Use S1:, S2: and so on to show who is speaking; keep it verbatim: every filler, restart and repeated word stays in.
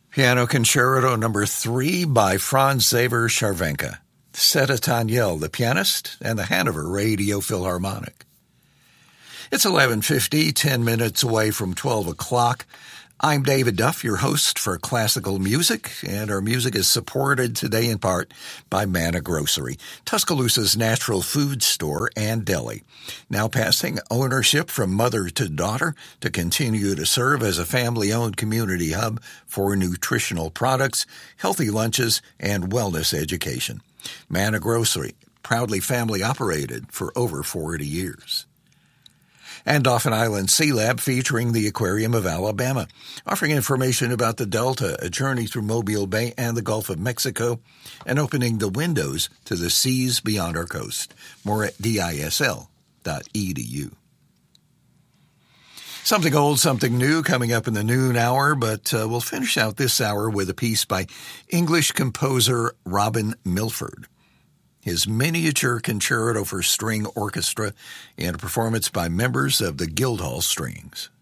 S1: Piano Concerto Number three by Franz Xaver Scharwenka. Seta Tanyel, the pianist, and the Hanover Radio Philharmonic. It's eleven fifty, ten minutes away from twelve o'clock. I'm David Duff, your host for Classical Music, and our music is supported today in part by Manna Grocery, Tuscaloosa's natural food store and deli. Now passing ownership from mother to daughter to continue to serve as a family-owned community hub for nutritional products, healthy lunches, and wellness education. Manna Grocery, proudly family-operated for over forty years. And Dauphin Island Sea Lab featuring the Aquarium of Alabama, offering information about the Delta, a journey through Mobile Bay and the Gulf of Mexico, and opening the windows to the seas beyond our coast. More at D I S L dot E D U. Something old, something new coming up in the noon hour, but uh, we'll finish out this hour with a piece by English composer Robin Milford. His miniature concerto for string orchestra and a performance by members of the Guildhall Strings.